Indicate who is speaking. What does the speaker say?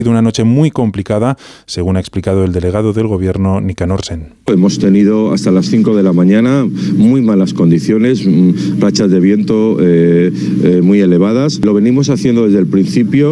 Speaker 1: Una noche muy complicada, según ha explicado el delegado del Gobierno, Nicanor Sen.
Speaker 2: Hemos tenido hasta las 5 de la mañana muy malas condiciones, rachas de viento muy elevadas. Lo venimos haciendo desde el principio.